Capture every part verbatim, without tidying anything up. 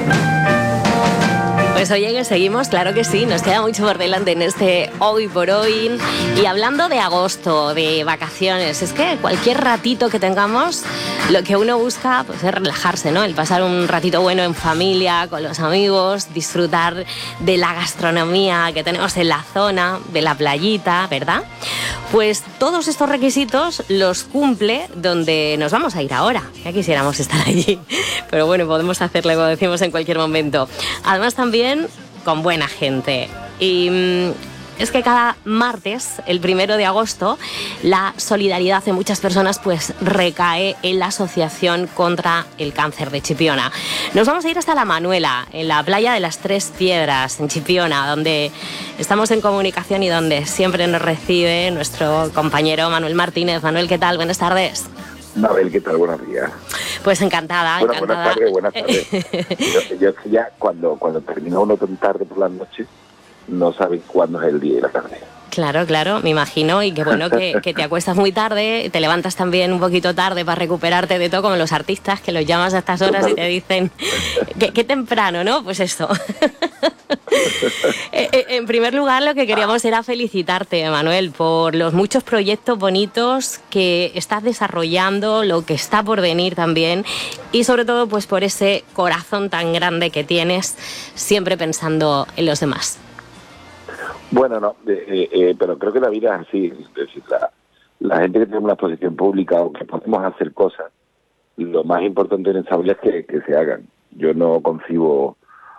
Pues oye, que seguimos, claro que sí, nos queda mucho por delante en este Hoy por Hoy. Y hablando de agosto, de vacaciones, es que cualquier ratito que tengamos, lo que uno busca pues, es relajarse, ¿no? El pasar un ratito bueno en familia, con los amigos, disfrutar de la gastronomía que tenemos en la zona, de la playita, ¿verdad? Pues todos estos requisitos los cumple donde nos vamos a ir ahora. Ya quisiéramos estar allí, pero bueno, podemos hacerlo, como decimos, en cualquier momento. Además también con buena gente. Y mmm, es que cada martes, el primero de agosto, la solidaridad de muchas personas pues recae en la Asociación contra el Cáncer de Chipiona. Nos vamos a ir hasta La Manuela, en la playa de las Tres Piedras, en Chipiona, donde estamos en comunicación y donde siempre nos recibe nuestro compañero Manuel Martínez. Manuel, ¿qué tal? Buenas tardes. Mabel, ¿qué tal? Buenos días. Pues encantada, bueno, encantada. Buenas tardes, buenas tardes. yo, yo ya cuando, cuando termina uno tan tarde por las noches, no sabes cuándo es el día y la tarde. Claro, claro, me imagino, y qué bueno que, que te acuestas muy tarde, te levantas también un poquito tarde para recuperarte de todo, como los artistas que los llamas a estas horas y te dicen, qué, qué temprano, ¿no? Pues esto. En primer lugar, lo que queríamos era felicitarte, Manuel, por los muchos proyectos bonitos que estás desarrollando, lo que está por venir también, y sobre todo pues por ese corazón tan grande que tienes, siempre pensando en los demás. Bueno, no, eh, eh, pero creo que la vida es así. Es decir, la, la gente que tiene una exposición pública o que podemos hacer cosas, lo más importante en esta vida es que, que se hagan. Yo no concibo,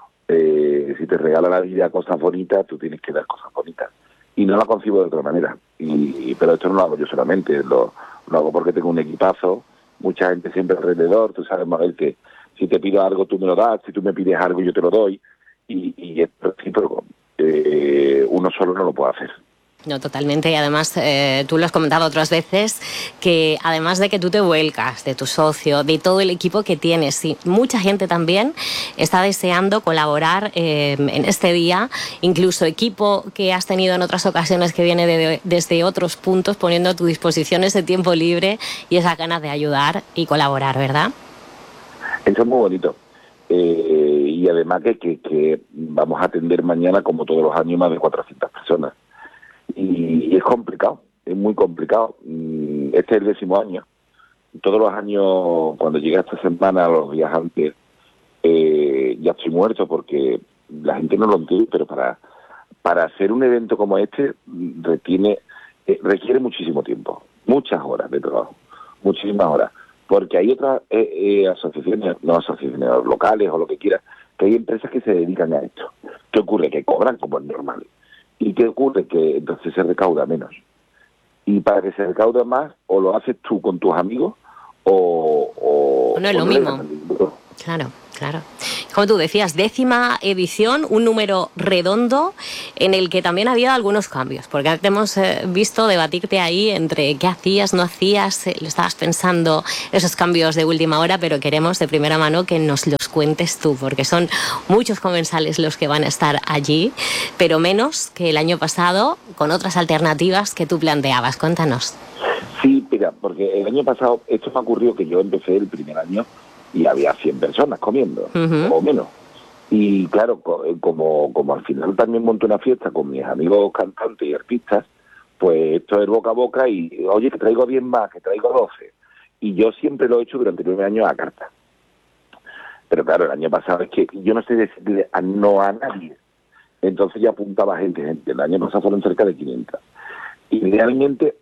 eh, si te regala la vida cosas bonitas, tú tienes que dar cosas bonitas. Y no la concibo de otra manera. Y, pero esto no lo hago yo solamente, lo, lo hago porque tengo un equipazo, mucha gente siempre alrededor. Tú sabes, Mabel, que si te pido algo tú me lo das, si tú me pides algo yo te lo doy. Y, y es recíproco. Eh, uno solo no lo puede hacer. No, totalmente. Y además, eh, tú lo has comentado otras veces, que además de que tú te vuelcas, de tu socio, de todo el equipo que tienes, y mucha gente también está deseando colaborar eh, en este día, incluso equipo que has tenido en otras ocasiones que viene de, de, desde otros puntos, poniendo a tu disposición ese tiempo libre y esas ganas de ayudar y colaborar, ¿verdad? Eso es muy bonito. Eh, y además que, que, que vamos a atender mañana, como todos los años, más de cuatrocientas personas. Y, y es complicado, es muy complicado. Este es el décimo año. Todos los años, cuando llega esta semana, los días antes, eh, ya estoy muerto porque la gente no lo entiende, pero para, para hacer un evento como este retiene, eh, requiere muchísimo tiempo, muchas horas de trabajo, muchísimas horas. Porque hay otras eh, eh, asociaciones, no asociaciones locales o lo que quieras, que hay empresas que se dedican a esto. ¿Qué ocurre? Que cobran como es normal. ¿Y qué ocurre? Que entonces se recauda menos. Y para que se recaude más, o lo haces tú con tus amigos, o... o no es lo mismo. Claro, claro. Como tú decías, décima edición, un número redondo en el que también había algunos cambios, porque te hemos eh, visto debatirte ahí entre qué hacías, no hacías, eh, lo estabas pensando, esos cambios de última hora, pero queremos de primera mano que nos los cuentes tú, porque son muchos comensales los que van a estar allí, pero menos que el año pasado, con otras alternativas que tú planteabas. Cuéntanos. Sí, mira, porque el año pasado, esto me ocurrió que yo empecé el primer año y había cien personas comiendo, uh-huh. o menos. Y claro, como, como al final también monté una fiesta con mis amigos cantantes y artistas, pues esto es boca a boca y, oye, que traigo diez más, que traigo doce. Y yo siempre lo he hecho durante nueve años a carta. Pero claro, el año pasado es que yo no sé decirle a no a nadie. Entonces ya apuntaba gente, gente. El año pasado fueron cerca de quinientas. Y realmente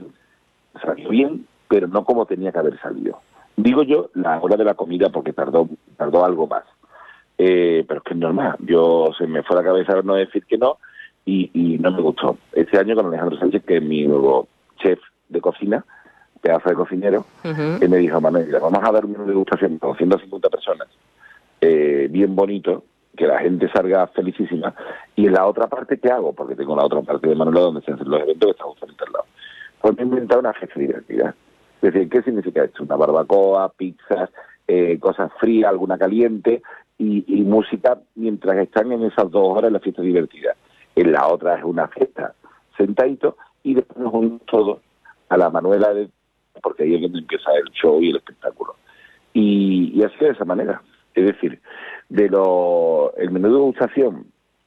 salió bien, pero no como tenía que haber salido. Digo yo, la hora de la comida, porque tardó tardó algo más. Eh, pero es que es normal. Yo se me fue la cabeza no decir que no, y, y no me gustó. Este año con Alejandro Sánchez, que es mi nuevo chef de cocina, pedazo de cocinero, uh-huh. él me dijo, Manuel, vamos a dar una degustación con ciento cincuenta personas, eh, bien bonito, que la gente salga felicísima, y en la otra parte, ¿qué hago? Porque tengo la otra parte de Manuela donde se hacen los eventos que estamos frente al lado. Pues me he inventado una fiesta divertida. Es decir, ¿qué significa esto? Una barbacoa, pizzas, eh, cosas frías, alguna caliente, y, y música mientras están en esas dos horas la fiesta divertida. En la otra es una fiesta sentadito, y después nos unimos todos a la Manuela, de, porque ahí es donde empieza el show y el espectáculo. Y, y así de esa manera. Es decir, De lo, el menú de degustación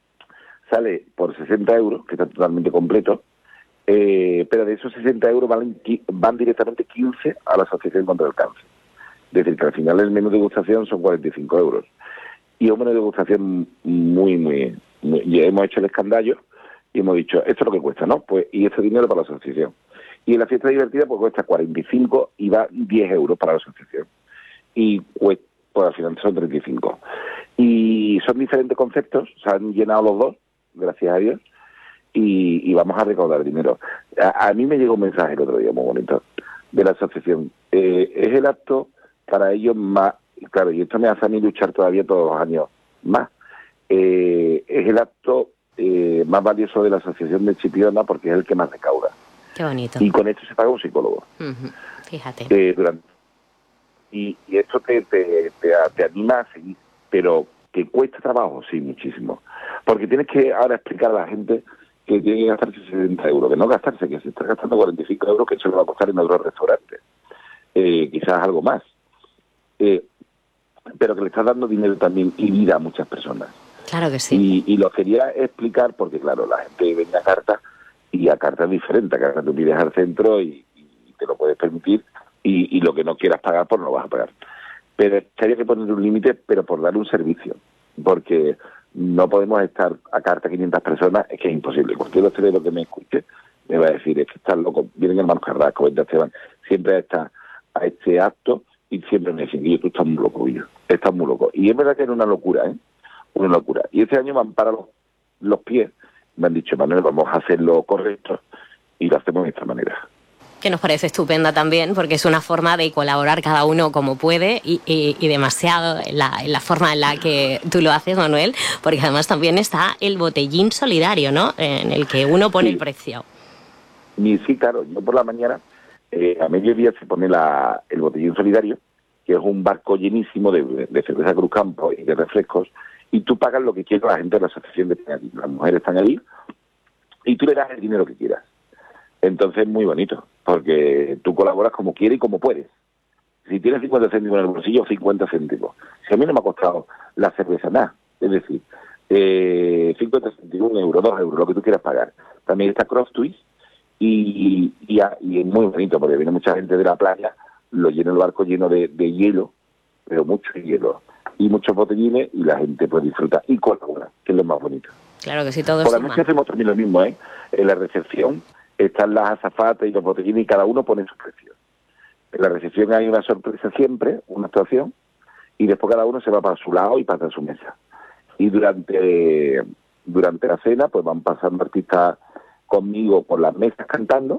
sale por sesenta euros, que está totalmente completo, eh, pero de esos sesenta euros van, van directamente quince a la Asociación contra el Cáncer. Es decir, que al final el menú de degustación son cuarenta y cinco euros. Y es un menú de degustación muy, muy, muy... Y hemos hecho el escandallo y hemos dicho, esto es lo que cuesta, ¿no? Pues y este dinero para la asociación. Y en la fiesta divertida pues cuesta cuarenta y cinco y va diez euros para la asociación. Y pues, pues al final son treinta y cinco. Y son diferentes conceptos, se han llenado los dos, gracias a Dios, y, y vamos a recaudar dinero. A, a mí me llegó un mensaje el otro día muy bonito de la asociación. Eh, es el acto para ellos más, claro, y esto me hace a mí luchar todavía todos los años más, eh, es el acto eh, más valioso de la asociación de Chipiona porque es el que más recauda. Qué bonito. Y con esto se paga un psicólogo. Uh-huh. Fíjate. Eh, durante, y, y esto te, te, te, te anima a seguir, pero que cuesta trabajo, sí, muchísimo. Porque tienes que ahora explicar a la gente que tiene que gastarse sesenta euros, que no gastarse, que se está gastando cuarenta y cinco euros, que eso le va a costar en otros restaurantes. Eh, quizás algo más. Eh, pero que le está dando dinero también y vida a muchas personas. Claro que sí. Y, y lo quería explicar porque, claro, la gente viene a carta y a carta es diferente. A carta tú pides al centro y, y te lo puedes permitir y, y lo que no quieras pagar, pues no lo vas a pagar. Pero habría que poner un límite, pero por dar un servicio. Porque no podemos estar a carta quinientas personas, es que es imposible. Cualquier hostelero que me escuche me va a decir, es que estás loco, vienen hermanos Carrasco, Esteban, siempre está a este acto y siempre me dicen, yo, tú estás muy loco, yo, estás muy loco. Y es verdad que era una locura, ¿eh? Una locura. Y este año me han parado los, los pies, me han dicho, Manuel, vamos a hacer lo correcto y lo hacemos de esta manera. Que nos parece estupenda también, porque es una forma de colaborar cada uno como puede y, y, y demasiado en la, en la forma en la que tú lo haces, Manuel, porque además también está el botellín solidario, ¿no? En el que uno pone sí. el precio. Y sí, claro, yo por la mañana, eh, a mediodía se pone la, el botellín solidario, que es un barco llenísimo de, de cerveza Cruzcampo y de refrescos, y tú pagas lo que quiera la gente de la asociación que está allí. Las mujeres están allí y tú le das el dinero que quieras. Entonces es muy bonito, porque tú colaboras como quieres y como puedes. Si tienes cincuenta céntimos en el bolsillo, cincuenta céntimos. Si a mí no me ha costado la cerveza nada, es decir, eh, cincuenta céntimos, un euro, dos euros, lo que tú quieras pagar. También está Cross Twist y, y, y es muy bonito, porque viene mucha gente de la playa, lo llena el barco lleno de, de hielo, pero mucho hielo, y muchos botellines, y la gente puede disfrutar y colabora, que es lo más bonito. Claro que sí, todo Por la noche hacemos también lo mismo, ¿eh? En la recepción están las azafatas y los botellines y cada uno pone su precio. En la recepción hay una sorpresa siempre, una actuación, y después cada uno se va para su lado y pasa a su mesa. Y durante durante la cena pues van pasando artistas conmigo por las mesas cantando,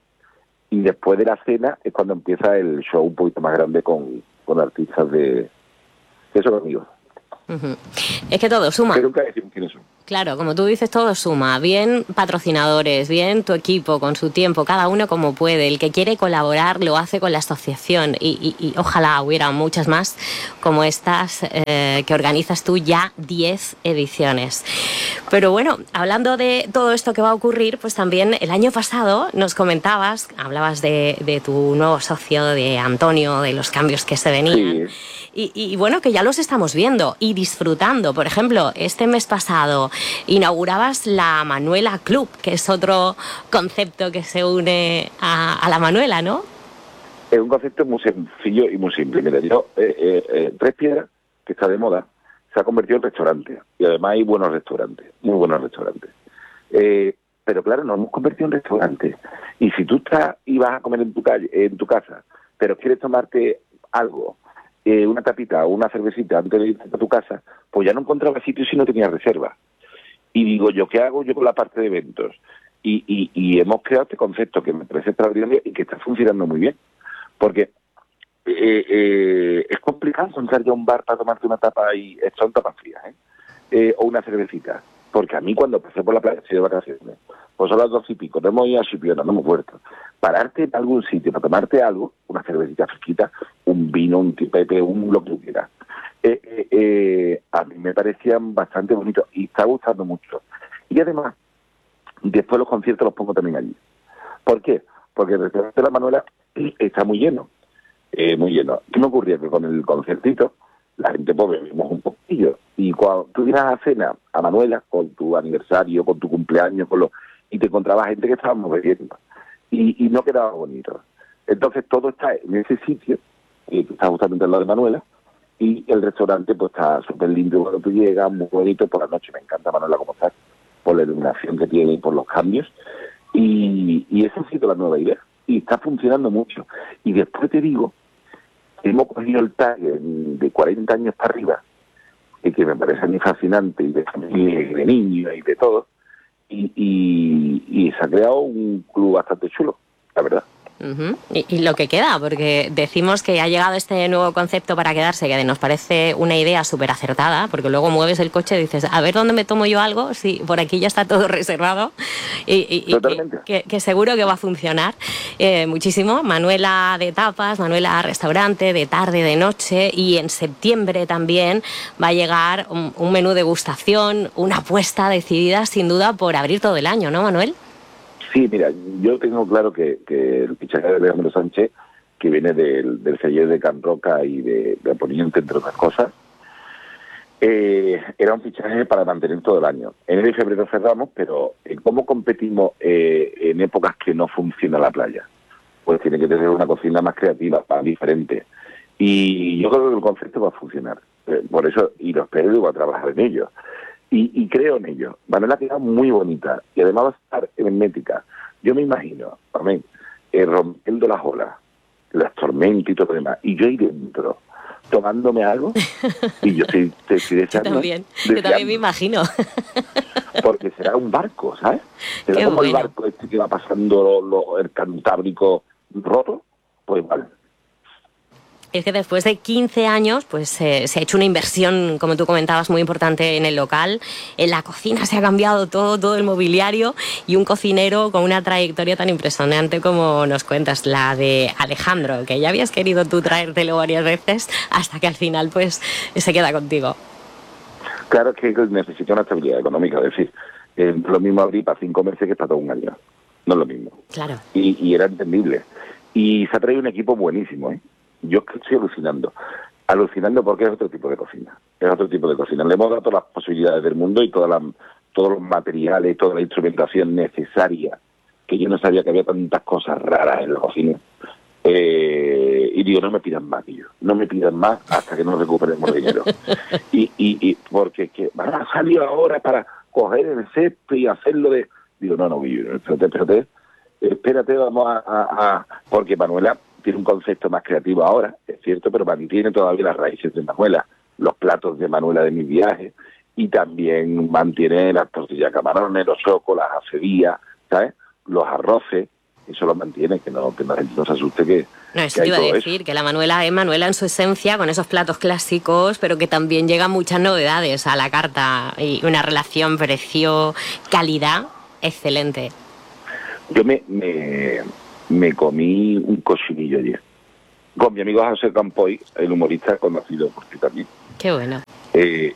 y después de la cena es cuando empieza el show un poquito más grande con, con artistas de eso conmigo. Uh-huh. Es que todo suma. Que nunca decimos quiénes son. Claro, como tú dices, todo suma. Bien patrocinadores, bien tu equipo con su tiempo, cada uno como puede. El que quiere colaborar lo hace con la asociación y, y, y ojalá hubiera muchas más como estas eh, que organizas tú, ya diez ediciones. Pero bueno, hablando de todo esto que va a ocurrir, pues también el año pasado nos comentabas, hablabas de, de tu nuevo socio, de Antonio, de los cambios que se venían. Sí. Y, y bueno, que ya los estamos viendo y disfrutando. Por ejemplo, este mes pasado inaugurabas la Manuela Club, que es otro concepto que se une a, a la Manuela, ¿no? Es un concepto muy sencillo y muy simple. Mira, yo, eh, eh, eh, Tres Piedras, que está de moda, se ha convertido en restaurante. Y además hay buenos restaurantes, muy buenos restaurantes. Eh, pero claro, nos hemos convertido en restaurantes. Y si tú estás y vas a comer en tu calle, en tu casa, pero quieres tomarte algo, eh, una tapita o una cervecita antes de irte a tu casa, pues ya no encontraba sitio si no tenías reserva. Y digo, ¿yo qué hago yo con la parte de eventos? Y, y, y hemos creado este concepto que me parece extraordinario y que está funcionando muy bien. Porque eh, eh, es complicado encontrar ya un bar para tomarte una tapa y son tapas frías, ¿eh? Eh, o una cervecita. Porque a mí cuando pasé por la playa, estoy de vacaciones, pues son las dos y pico, no hemos ido a Chipiona, no hemos vuelto. Pararte en algún sitio para tomarte algo, una cervecita fresquita, un vino, un tipete, un lo que tú quieras, eh, eh, eh, a mí me parecían bastante bonitos y está gustando mucho. Y además, después los conciertos los pongo también allí. ¿Por qué? Porque el restaurante de la Manuela está muy lleno, eh, muy lleno. ¿Qué me ocurría? Que con el concertito, la gente pues bebimos un poco, sencillo. Y cuando tú ibas a cena a Manuela, con tu aniversario, con tu cumpleaños, con los, y te encontrabas gente que estábamos bebiendo, y, y no quedaba bonito. Entonces todo está en ese sitio, que está justamente al lado de Manuela, y el restaurante pues está súper limpio cuando tú llegas, muy bonito por la noche. Me encanta Manuela como está, por la iluminación que tiene y por los cambios. Y, y esa ha sido la nueva idea. Y está funcionando mucho. Y después te digo, hemos cogido el tag de cuarenta años para arriba, y que me parece a mí fascinante, y de familia, y de niños, y de todo. Y, y, y se ha creado un club bastante chulo, la verdad. Uh-huh. Y, y lo que queda, porque decimos que ha llegado este nuevo concepto para quedarse, que nos parece una idea súper acertada, porque luego mueves el coche y dices, a ver dónde me tomo yo algo, si por aquí ya está todo reservado, y, y, y que, que, que seguro que va a funcionar eh, muchísimo. Manuela de tapas, Manuela restaurante, de tarde, de noche, y en septiembre también va a llegar un, un menú degustación, una apuesta decidida sin duda por abrir todo el año, ¿no, Manuel? Sí, mira, yo tengo claro que, que el fichaje de Alejandro Sánchez, que viene del, del celler de Can Roca y de, de Poniente, entre otras cosas, eh, era un fichaje para mantener todo el año. En enero y febrero cerramos, pero ¿cómo competimos eh, en épocas que no funciona la playa? Pues tiene que tener una cocina más creativa, más diferente. Y yo creo que el concepto va a funcionar. Eh, por eso, y lo espero y voy a trabajar en ello. Y, y creo en ello. Manuela ha quedado muy bonita y además va a estar hermética. Yo me imagino, amén, eh, rompiendo las olas, las tormentas y todo lo demás, y yo ahí dentro tomándome algo, y yo estoy, estoy, estoy deseando, yo también, deseando, yo también me imagino. Porque será un barco, ¿sabes? Será Qué como bueno. el barco este que va pasando lo, lo, el Cantábrico roto, pues igual. Es que después de quince años pues eh, se ha hecho una inversión, como tú comentabas, muy importante en el local. En la cocina se ha cambiado todo, todo el mobiliario, y un cocinero con una trayectoria tan impresionante como nos cuentas, la de Alejandro, que ya habías querido tú traértelo varias veces hasta que al final pues se queda contigo. Claro que necesita una estabilidad económica, es decir, eh, lo mismo abrir para cinco meses que para todo un año. No es lo mismo. Claro. Y, y era entendible. Y se ha traído un equipo buenísimo, ¿eh? Yo estoy alucinando. Alucinando porque es otro tipo de cocina. Es otro tipo de cocina. Le hemos dado todas las posibilidades del mundo y todas las, todos los materiales, toda la instrumentación necesaria, que yo no sabía que había tantas cosas raras en la cocina. Eh, y digo, no me pidan más, tío. No me pidan más hasta que no recuperemos dinero. y, y, y porque que van a salir ahora para coger el césped y hacerlo de... Digo, no, no, espérate, espérate. Espérate, vamos a, a, a... Porque Manuela tiene un concepto más creativo ahora, es cierto, pero mantiene todavía las raíces de Manuela, los platos de Manuela de mis viajes, y también mantiene las tortillas camarones, los chocos, las acedías, ¿sabes? Los arroces, eso lo mantiene, que no, que la gente no se asuste que... No, eso te iba a decir, eso. Que la Manuela es Manuela en su esencia, con esos platos clásicos, pero que también llegan muchas novedades a la carta, y una relación precio-calidad excelente. Yo me... me... me comí un cochinillo ayer con mi amigo José Campoy, el humorista conocido por ti también. Qué bueno. Eh,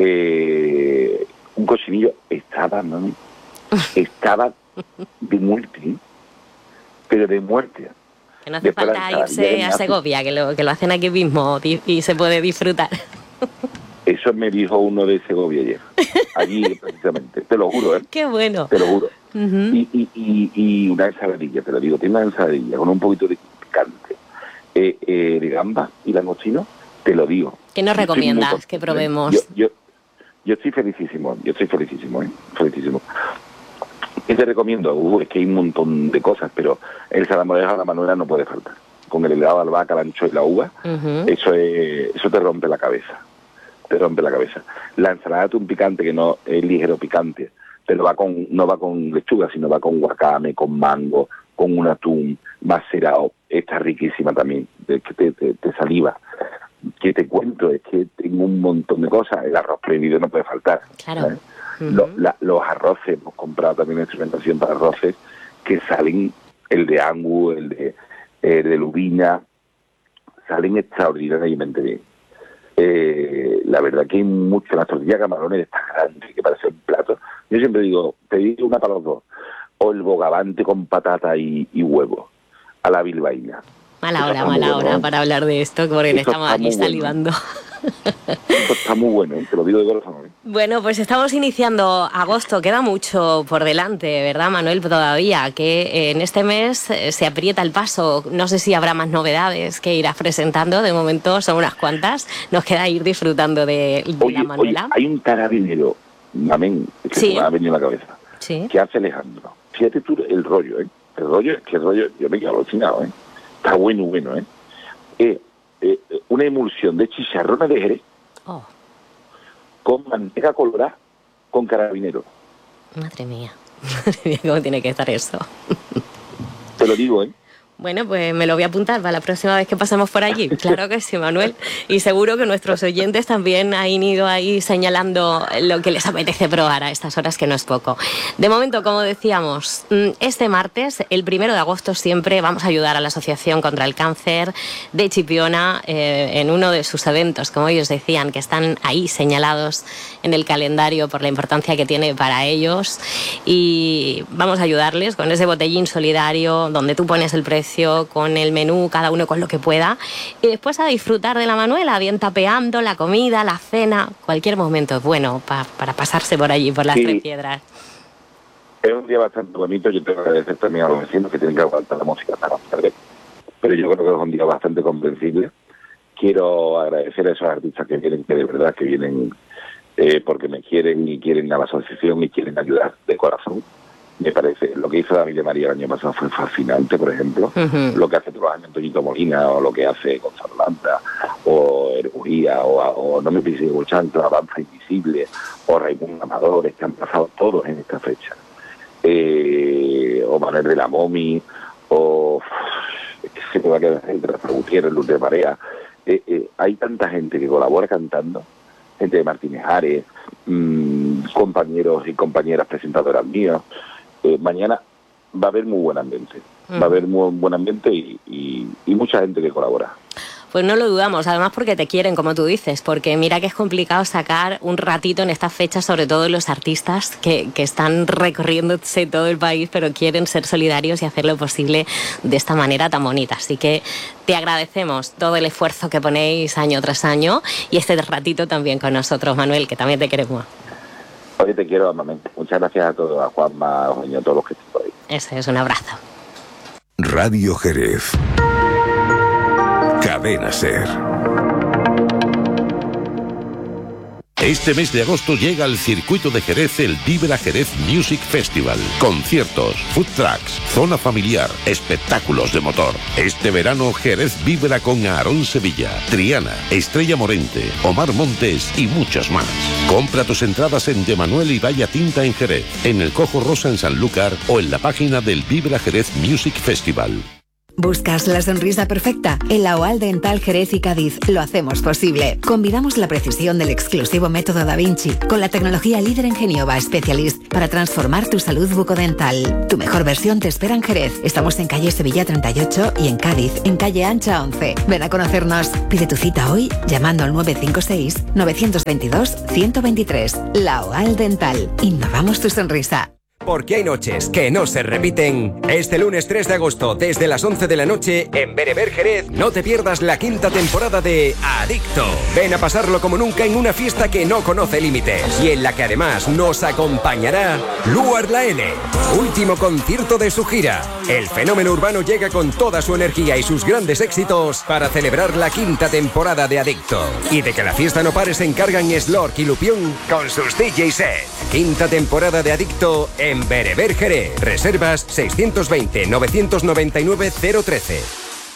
eh, un cochinillo estaba, ¿no? estaba de muerte, pero de muerte. Que no hace Después falta irse a Segovia, que lo, que lo hacen aquí mismo y se puede disfrutar. Eso me dijo uno de Segovia ayer, allí precisamente, te lo juro, ¿eh? Qué bueno. Te lo juro. Uh-huh. y, y, y, y una ensaladilla, te lo digo, tiene una ensaladilla con un poquito de picante, eh, eh, de gamba y langostino, te lo digo. ¿Qué nos recomiendas que probemos? Yo, yo, yo estoy felicísimo, yo estoy felicísimo, ¿eh? Felicísimo. ¿Qué te recomiendo? Uh, es que hay un montón de cosas, pero el salamorejo a la Manuela no puede faltar. Con el helado de albahaca, la anchoa y la uva, uh-huh. eso, es, eso te rompe la cabeza. Te rompe la cabeza. La ensalada de atún picante, que no es ligero picante, pero va con, no va con lechuga, sino va con guacame, con mango, con un atún macerado. Está riquísima también, de que te, te, te saliva. Que te cuento, es que tengo un montón de cosas. El arroz prohibido no puede faltar. Claro. Uh-huh. Los, la, los arroces, hemos comprado también instrumentación para arroces que salen, el de angu, el de, el de lubina, salen extraordinariamente bien. Eh, la verdad que hay mucho, las tortillas de camarones estas grandes que parecen platos. Yo siempre digo, pedid una para los dos, o el bogavante con patata y, y huevo a la bilbaína. Mala hora, mala hora bueno, para hablar de esto, porque esto estamos aquí salivando. Bueno. Esto está muy bueno, te lo digo de corazón. ¿eh? Bueno, pues estamos iniciando agosto, queda mucho por delante, ¿verdad, Manuel? Todavía, que en este mes se aprieta el paso. No sé si habrá más novedades que irás presentando, de momento son unas cuantas. Nos queda ir disfrutando de, de oye, la Manuela. Oye, hay un carabinero, amén, que sí. se me ha venido a la cabeza, sí. que hace Alejandro. Fíjate tú el rollo, ¿eh? El rollo, es que el rollo, yo me quedo alucinado, ¿eh? Está bueno, bueno, ¿eh? Eh, eh una emulsión de chicharrones de Jerez oh. con manteca colorada con carabinero. Madre mía, madre mía, ¿cómo tiene que estar eso? Te lo digo, ¿eh? Bueno, pues me lo voy a apuntar para la próxima vez que pasemos por allí. Claro que sí, Manuel. Y seguro que nuestros oyentes también han ido ahí señalando lo que les apetece probar a estas horas, que no es poco. De momento, como decíamos, este martes, el primero de agosto, siempre vamos a ayudar a la Asociación contra el Cáncer de Chipiona eh, en uno de sus eventos, como ellos decían, que están ahí señalados en el calendario por la importancia que tiene para ellos. Y vamos a ayudarles con ese botellín solidario donde tú pones el precio, con el menú, cada uno con lo que pueda, y después a disfrutar de la Manuela, bien tapeando la comida, la cena, cualquier momento es bueno pa, para pasarse por allí, por las sí. Tres Piedras. Es un día bastante bonito. Yo tengo que agradecer también a los vecinos que tienen que aguantar la música hasta más tarde, pero yo creo que es un día bastante comprensible. Quiero agradecer a esos artistas que vienen, que de verdad que vienen eh, porque me quieren y quieren a la asociación y quieren ayudar de corazón. Me parece, lo que hizo David de María el año pasado fue fascinante, por ejemplo. Uh-huh. Lo que hace todos los años Toñito Molina, o lo que hace Gonzalo Landa, o Herugía, o, o No me pises Chancla, Avanza Invisible, o Raimundo Amadores, que han pasado todos en esta fecha. Eh, o Manuel de la Momi, o que se me va a quedar entre Rafa Gutiérrez, Luz de Marea. Eh, eh, hay tanta gente que colabora cantando, gente de Martínez Ares, mmm, compañeros y compañeras presentadoras mías. Eh, mañana va a haber muy buen ambiente, mm. va a haber muy buen ambiente y, y, y mucha gente que colabora. Pues no lo dudamos, además porque te quieren, como tú dices, porque mira que es complicado sacar un ratito en estas fechas, sobre todo los artistas que, que están recorriéndose todo el país, pero quieren ser solidarios y hacer lo posible de esta manera tan bonita. Así que te agradecemos todo el esfuerzo que ponéis año tras año y este ratito también con nosotros, Manuel, que también te queremos. Hoy te quiero amamente. Muchas gracias a todos, a Juanma, a Eugenio, a todos los que están por ahí. Eso es, un abrazo. Radio Jerez. Cadena Ser. Este mes de agosto llega al circuito de Jerez el Vibra Jerez Music Festival. Conciertos, food trucks, zona familiar, espectáculos de motor. Este verano Jerez vibra con Aarón Sevilla, Triana, Estrella Morente, Omar Montes y muchos más. Compra tus entradas en De Manuel y Valla Tinta en Jerez, en el Cojo Rosa en Sanlúcar o en la página del Vibra Jerez Music Festival. ¿Buscas la sonrisa perfecta? En la OAL Dental Jerez y Cádiz lo hacemos posible. Combinamos la precisión del exclusivo método Da Vinci con la tecnología líder en Geniova Specialist para transformar tu salud bucodental. Tu mejor versión te espera en Jerez. Estamos en calle Sevilla treinta y ocho y en Cádiz, en calle Ancha once. Ven a conocernos. Pide tu cita hoy llamando al nueve cinco seis, nueve dos dos, uno cero dos tres. La OAL Dental. Innovamos tu sonrisa. Porque hay noches que no se repiten. Este lunes tres de agosto, desde las once de la noche, en Bereber Jerez, no te pierdas la quinta temporada de Adicto. Ven a pasarlo como nunca en una fiesta que no conoce límites y en la que además nos acompañará Luar La N, último concierto de su gira. El fenómeno urbano llega con toda su energía y sus grandes éxitos para celebrar la quinta temporada de Adicto. Y de que la fiesta no pare se encargan Slork y Lupión con sus D J set. Quinta temporada de Adicto en Bereber Jerez. Reservas seiscientos veinte, novecientos noventa y nueve, cero trece.